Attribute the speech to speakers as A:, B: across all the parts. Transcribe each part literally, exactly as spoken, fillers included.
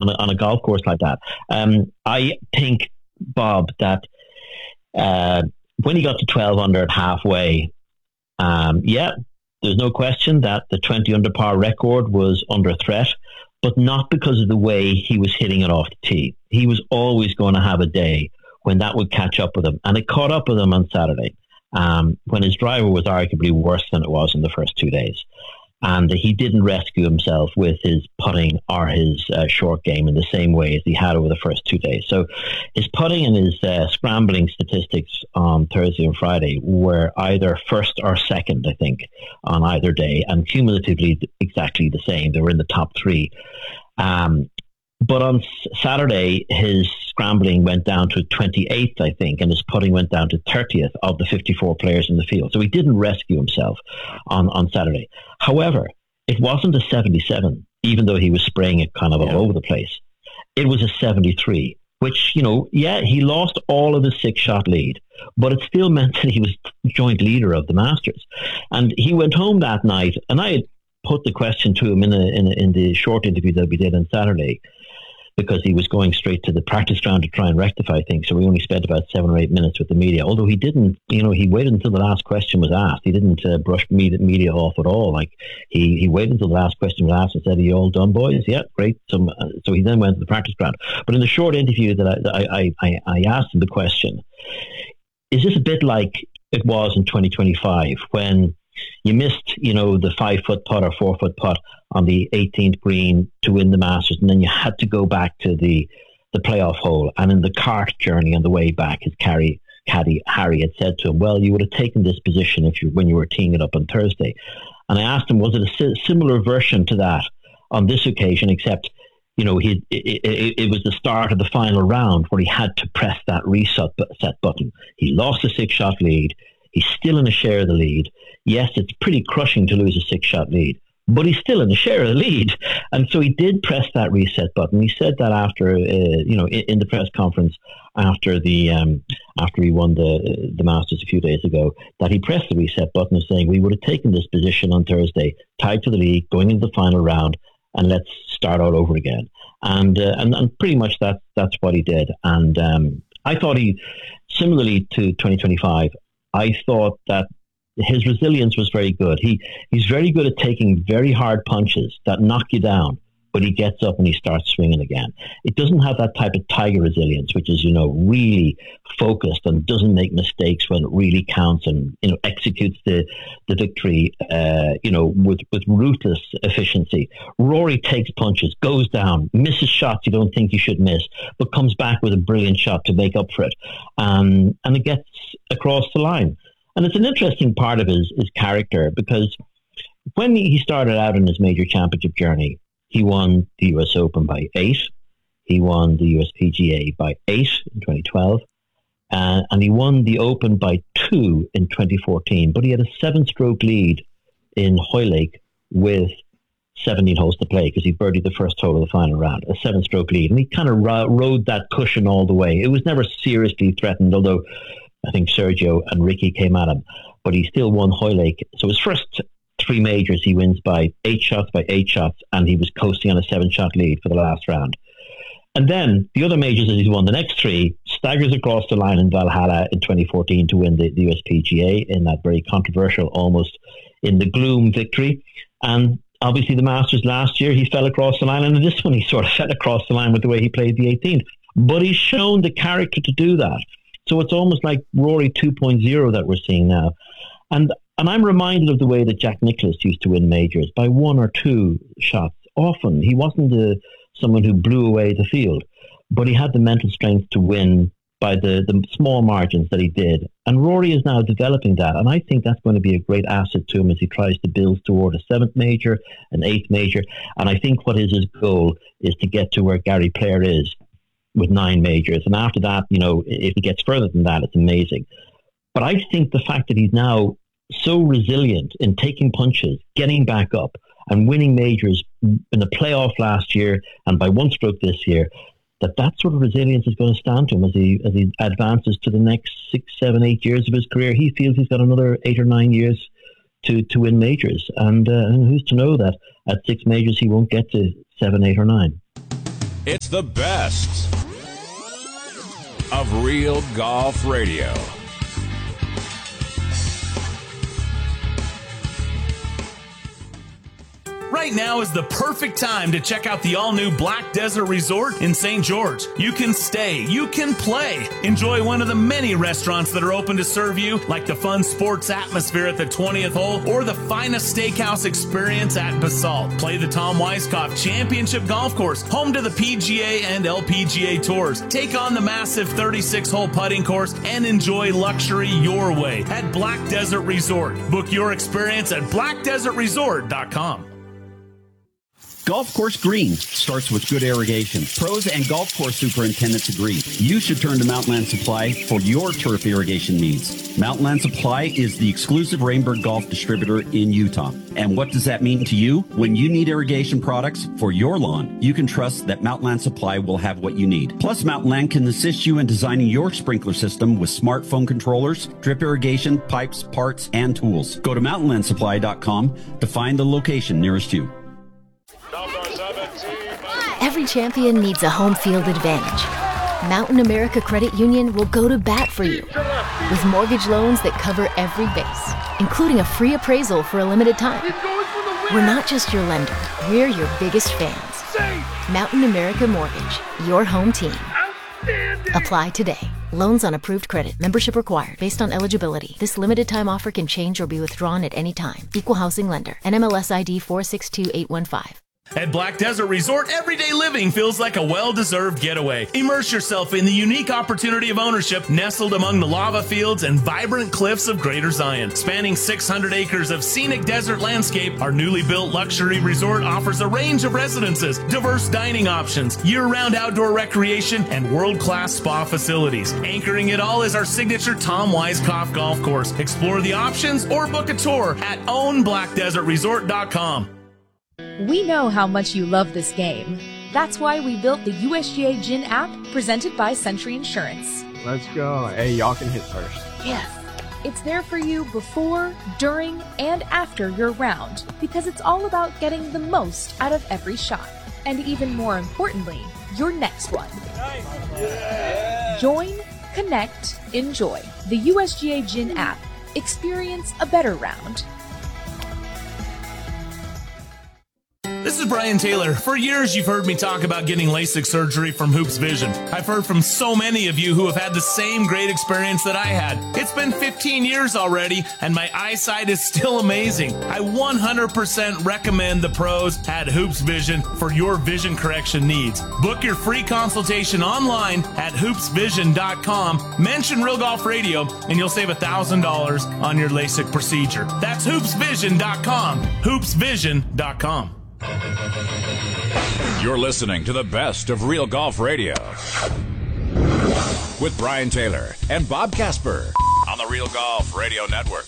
A: on a, on a golf course like that. Um, I think, Bob, that uh, when he got to twelve under at halfway, um, yeah, there's no question that the twenty under par record was under threat, but not because of the way he was hitting it off the tee. He was always going to have a day when that would catch up with him, and it caught up with him on Saturday, um, when his driver was arguably worse than it was in the first two days. And he didn't rescue himself with his putting or his uh, short game in the same way as he had over the first two days. So his putting and his uh, scrambling statistics on Thursday and Friday were either first or second, I think, on either day, and cumulatively exactly the same. They were in the top three. Um, but on Saturday, his scrambling went down to twenty-eighth, I think, and his putting went down to thirtieth of the fifty-four players in the field. So he didn't rescue himself on, on Saturday. However, it wasn't a seventy-seven, even though he was spraying it kind of all yeah. over the place. It was a seventy-three, which, you know, yeah, he lost all of his six-shot lead, but it still meant that he was joint leader of the Masters. And he went home that night, and I had put the question to him in, a, in, a, in the short interview that we did on Saturday, because he was going straight to the practice ground to try and rectify things. So we only spent about seven or eight minutes with the media. Although he didn't, you know, he waited until the last question was asked. He didn't uh, brush media, media off at all. Like he, he waited until the last question was asked and said, "Are you all done, boys?" Yeah, great. So, uh, so he then went to the practice ground. But in the short interview that I, I, I, I asked him the question, is this a bit like it was in twenty twenty-five when you missed, you know, the five foot putt or four foot putt on the eighteenth green to win the Masters, and then you had to go back to the the playoff hole. And in the cart journey on the way back, his caddy, caddy Harry had said to him, "Well, you would have taken this position if you when you were teeing it up on Thursday." And I asked him, was it a si- similar version to that on this occasion, except, you know, he it, it, it was the start of the final round where he had to press that reset set button. He lost a six shot lead. He's still in a share of the lead. Yes, it's pretty crushing to lose a six-shot lead, but he's still in a share of the lead. And so he did press that reset button. He said that after, uh, you know, in, in the press conference after the um, after he won the the Masters a few days ago, that he pressed the reset button, saying we would have taken this position on Thursday, tied to the lead, going into the final round, and let's start all over again. And uh, and, and pretty much that that's what he did. And um, I thought he, similarly to twenty twenty-five, I thought that his resilience was very good. He he's very good at taking very hard punches that knock you down, but he gets up and he starts swinging again. It doesn't have that type of Tiger resilience, which is, you know, really focused and doesn't make mistakes when it really counts, and, you know, executes the the victory, uh, you know, with with ruthless efficiency. Rory takes punches, goes down, misses shots you don't think you should miss, but comes back with a brilliant shot to make up for it, um, and it gets across the line. And it's an interesting part of his, his character, because when he started out in his major championship journey, he won the U S Open by eight. He won the U S P G A by eight in twenty twelve. Uh, and he won the Open by two in twenty fourteen. But he had a seven-stroke lead in Hoylake with seventeen holes to play, because he birdied the first hole of the final round, a seven-stroke lead. And he kind of ro- rode that cushion all the way. It was never seriously threatened, although I think Sergio and Ricky came at him, but he still won Hoylake. So his first three majors, he wins by eight shots by eight shots, and he was coasting on a seven-shot lead for the last round. And then the other majors that he's won, the next three, staggers across the line in Valhalla in twenty fourteen to win the, the U S P G A in that very controversial, almost in the gloom victory. And obviously the Masters last year, he fell across the line, and in this one he sort of fell across the line with the way he played the eighteenth. But he's shown the character to do that. So it's almost like Rory two point oh that we're seeing now. And and I'm reminded of the way that Jack Nicklaus used to win majors by one or two shots. Often he wasn't a, someone who blew away the field, but he had the mental strength to win by the, the small margins that he did. And Rory is now developing that. And I think that's going to be a great asset to him as he tries to build toward a seventh major, an eighth major. And I think what is his goal is to get to where Gary Player is, with nine majors. And after that, you know, if he gets further than that, it's amazing. But I think the fact that he's now so resilient in taking punches, getting back up, and winning majors in the playoff last year and by one stroke this year, that that sort of resilience is going to stand to him as he as he advances to the next six, seven, eight years of his career. He feels he's got another eight or nine years to, to win majors. And, uh, and who's to know that at six majors he won't get to seven, eight or nine.
B: It's the best of Real Golf Radio.
C: Right now is the perfect time to check out the all-new Black Desert Resort in Saint George. You can stay, you can play. Enjoy one of the many restaurants that are open to serve you, like the fun sports atmosphere at the twentieth hole or the finest steakhouse experience at Basalt. Play the Tom Weiskopf Championship Golf Course, home to the P G A and L P G A Tours. Take on the massive thirty-six hole putting course and enjoy luxury your way at Black Desert Resort. Book your experience at black desert resort dot com.
D: Golf Course Green starts with good irrigation. Pros and golf course superintendents agree. You should turn to Mountainland Supply for your turf irrigation needs. Mountainland Supply is the exclusive Rainbird Golf distributor in Utah. And what does that mean to you? When you need irrigation products for your lawn, you can trust that Mountainland Supply will have what you need. Plus, Mountainland can assist you in designing your sprinkler system with smartphone controllers, drip irrigation, pipes, parts, and tools. Go to mountain land supply dot com to find the location nearest you.
E: Every champion needs a home field advantage. Mountain America Credit Union will go to bat for you with mortgage loans that cover every base, including a free appraisal for a limited time. We're not just your lender, we're your biggest fans. Mountain America Mortgage, your home team. Apply today. Loans on approved credit. Membership required based on eligibility. This limited time offer can change or be withdrawn at any time. Equal housing lender. N M L S I D four six two eight one five.
C: At Black Desert Resort, everyday living feels like a well-deserved getaway. Immerse yourself in the unique opportunity of ownership nestled among the lava fields and vibrant cliffs of Greater Zion. Spanning six hundred acres of scenic desert landscape, our newly built luxury resort offers a range of residences, diverse dining options, year-round outdoor recreation, and world-class spa facilities. Anchoring it all is our signature Tom Weiskopf Golf Course. Explore the options or book a tour at own black desert resort dot com.
F: We know how much you love this game. That's why we built the U S G A Gin app presented by Century Insurance.
G: Let's go. Hey, y'all can hit first.
F: Yes. It's there for you before, during, and after your round because it's all about getting the most out of every shot. And even more importantly, your next one. Nice. Yeah. Join, connect, enjoy. The U S G A Gin app. Experience a better round.
C: This is Brian Taylor. For years, you've heard me talk about getting LASIK surgery from Hoops Vision. I've heard from so many of you who have had the same great experience that I had. It's been fifteen years already, and my eyesight is still amazing. I one hundred percent recommend the pros at Hoops Vision for your vision correction needs. Book your free consultation online at hoops vision dot com. Mention Real Golf Radio, and you'll save one thousand dollars on your LASIK procedure. That's hoops vision dot com. hoops vision dot com.
B: You're listening to the best of Real Golf Radio with Brian Taylor and Bob Casper on the Real Golf Radio Network.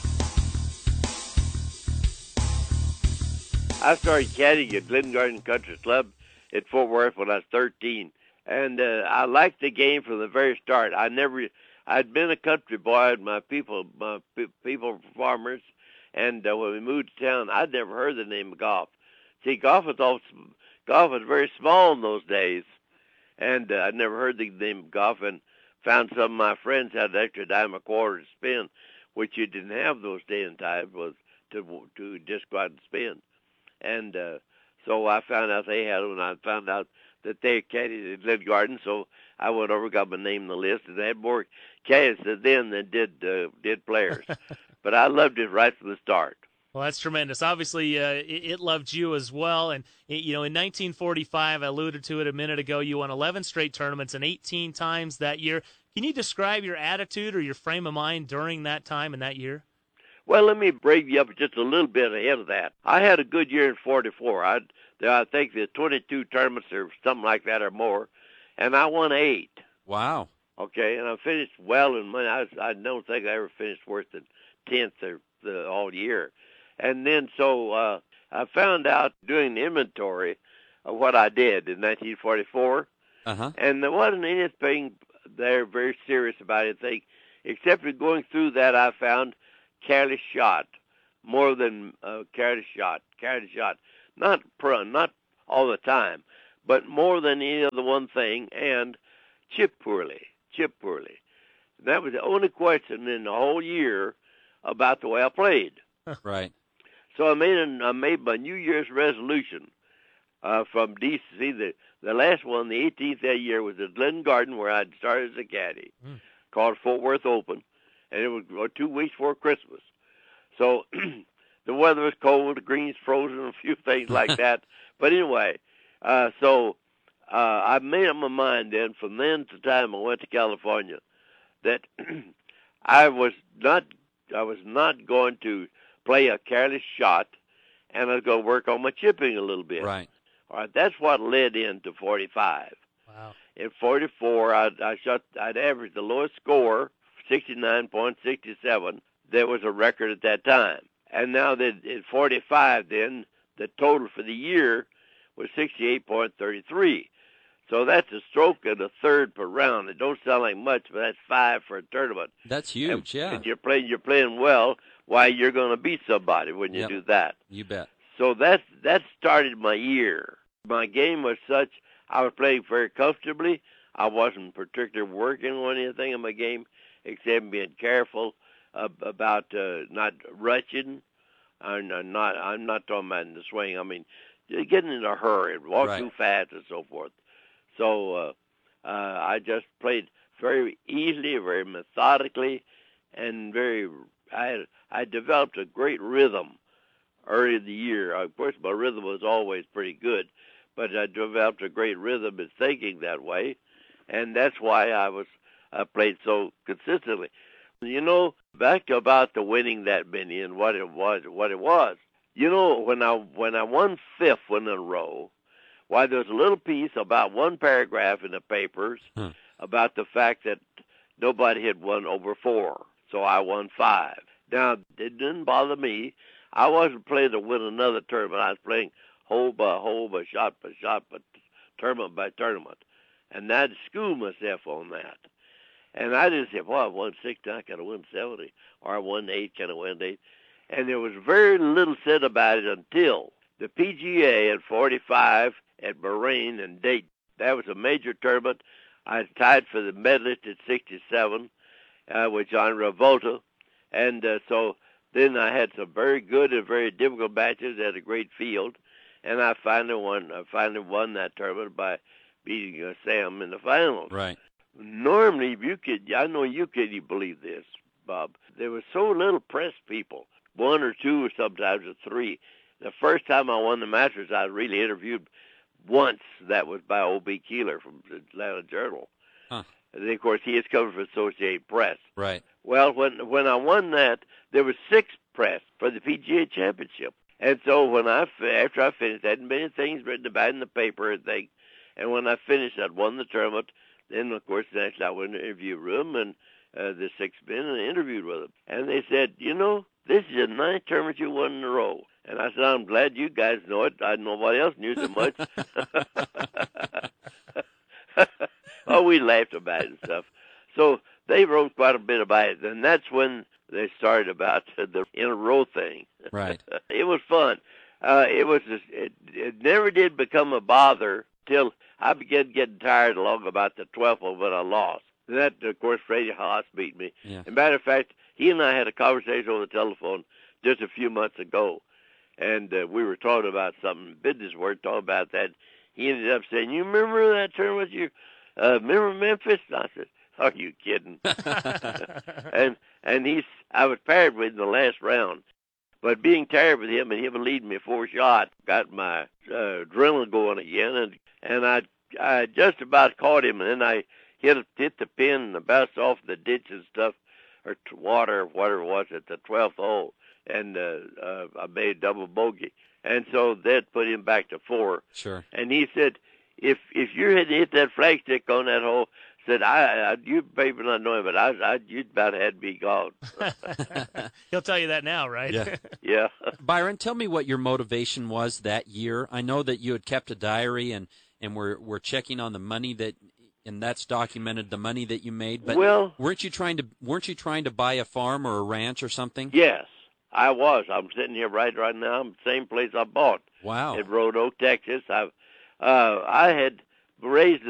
H: I started caddying at Glen Garden Country Club at Fort Worth when I was thirteen, and uh, I liked the game from the very start. I never, I'd been a country boy, and my people, my pe- people were farmers, and uh, when we moved to town, I'd never heard the name of golf. See, golf was all, golf was very small in those days, and uh, I'd never heard the name of golf, and found some of my friends had an extra dime a quarter to spend, which you didn't have those day and times, was to to just go out and spend. And uh, so I found out they had them, and I found out that they caddied at Glen Garden, so I went over, got my name on the list, and they had more caddies then than did uh, did players. But I loved it right from the start.
I: Well, that's tremendous. Obviously, uh, it, it loved you as well. And, it, you know, in nineteen forty-five, I alluded to it a minute ago, you won eleven straight tournaments and eighteen times that year. Can you describe your attitude or your frame of mind during that time and that year?
H: Well, let me break you up just a little bit ahead of that. I had a good year in forty-four. I, I think there's twenty-two tournaments or something like that or more, and I won eight.
J: Wow.
H: Okay, and I finished well in money. I, I don't think I ever finished worse than tenth or the, all year. And then so uh, I found out doing the inventory of what I did in nineteen forty-four,
J: uh-huh.
H: and there wasn't anything there very serious about it, think, except for going through that I found careless shot, more than uh, careless shot, careless shot. Not pro, not all the time, but more than any other one thing, and chip poorly, chip poorly. That was the only question in the whole year about the way I played.
J: Right.
H: So I made an, I made my New Year's resolution uh, from decency. The the last one, the eighteenth that year, was at Glen Garden, where I'd started as a caddy, mm. called Fort Worth Open, and it was two weeks before Christmas. So the weather was cold, the greens frozen, a few things like that. But anyway, uh, so uh, I made up my mind then, from then to the time I went to California, that I was not I was not going to play a careless shot, and I was going to work on my chipping a little bit.
J: Right.
H: All right. That's what led into forty-five.
I: Wow.
H: In forty-four, I I shot I'd averaged the lowest score, sixty-nine point six seven. That was a record at that time. And now that in forty-five, then the total for the year was sixty-eight point three three. So that's a stroke and a third per round. It don't sound like much, but that's five for a tournament.
J: That's huge,
H: and,
J: yeah.
H: And you're playing, you're playing well. Why, you're going to beat somebody when you
J: yep.
H: do that.
J: You bet.
H: So that that started my year. My game was such, I was playing very comfortably. I wasn't particularly working on anything in my game except being careful uh, about uh, not rushing. I'm not. I'm not talking about in the swing. I mean, getting in a hurry, walk
J: right.
H: too fast, and so forth. So uh, uh, I just played very easily, very methodically, and very. I I developed a great rhythm early in the year. Of course, my rhythm was always pretty good, but I developed a great rhythm in thinking that way, and that's why I was I played so consistently. You know, back to about the winning that many and what it was, what it was. You know, when I when I won fifth one in a row, why there's a little piece about one paragraph in the papers hmm. about the fact that nobody had won over four, so I won five. Now, it didn't bother me. I wasn't playing to win another tournament. I was playing hole by hole, by shot by shot, but tournament by tournament, and I'd school myself on that. And I didn't say, well, I won sixty, I can win seventy, or I won eight, can I win eight? And there was very little said about it until the P G A at forty-five at Bahrain and Dayton. That was a major tournament. I tied for the medalist at sixty-seven uh, with John Revolta. And uh, so then I had some very good and very difficult matches at a great field. And I finally won, I finally won that tournament by beating uh, Sam in the finals.
J: Right.
H: Normally, if you could, I know you couldn't believe this, Bob. There was so little press people, one or two, or sometimes or three. The first time I won the Masters, I was really interviewed once. That was by O B Keeler from the Atlanta Journal.
J: Huh.
H: And then, of course, he is coming from Associated Press.
J: Right.
H: Well, when when I won that, there was six press for the P G A Championship. And so when I after I finished, there hadn't been things written about in the paper and things. And when I finished, I'd won the tournament. Then, of course, next I went in the interview room, and uh, the six men, and I interviewed with them. And they said, you know, this is the ninth tournament you won in a row. And I said, I'm glad you guys know it. I nobody else knew so much. Oh, we laughed about it and stuff. So they wrote quite a bit about it. And that's when they started about the in-a-row thing.
J: Right.
H: It was fun. Uh, it was just, it, it never did become a bother till I began getting tired along about the twelfth one when I lost. And that, of course, Freddie Haas beat me.
J: Yeah.
H: As a matter of fact, he and I had a conversation on the telephone just a few months ago. And uh, we were talking about something, business work, talking about that. He ended up saying, you remember that tournament? You uh, remember Memphis? And I said, are you kidding? and and he's, I was paired with in the last round. But being tired with him and him leading me four shots got my uh, adrenaline going again. And and I I just about caught him, and then I hit hit the pin and bounced off the ditch and stuff, or water, or whatever it was, at the twelfth hole. And uh, uh, I made double bogey. And so that put him back to four.
J: Sure.
H: And he said, if if you had hit that flagstick on that hole, said, I, I you maybe not know him, but I, I you about had me gone.
I: He'll tell you that now, right?
J: Yeah.
H: Yeah.
J: Byron, tell me what your motivation was that year. I know that you had kept a diary and, and we're, we're checking on the money that, and that's documented the money that you made. But
H: well,
J: weren't you trying to weren't you trying to buy a farm or a ranch or something?
H: Yes, I was. I'm sitting here right right now. I'm the same place I bought.
J: Wow.
H: In Road Oak, Texas. I uh, I had raised